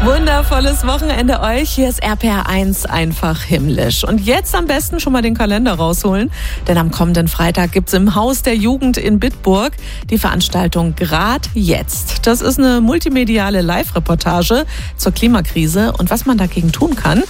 Wundervolles Wochenende euch. Hier ist RPR1 einfach himmlisch. Und jetzt am besten schon mal den Kalender rausholen, denn am kommenden Freitag gibt's im Haus der Jugend in Bitburg die Veranstaltung Grad jetzt. Das ist eine multimediale Live-Reportage zur Klimakrise und was man dagegen tun kann.